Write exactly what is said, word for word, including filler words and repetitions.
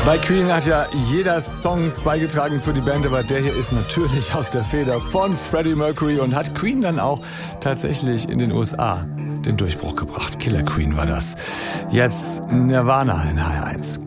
Bei Queen hat ja jeder Songs beigetragen für die Band, aber der hier ist natürlich aus der Feder von Freddie Mercury und hat Queen dann auch tatsächlich in den U S A den Durchbruch gebracht. Killer Queen war das. Jetzt Nirvana in H R eins.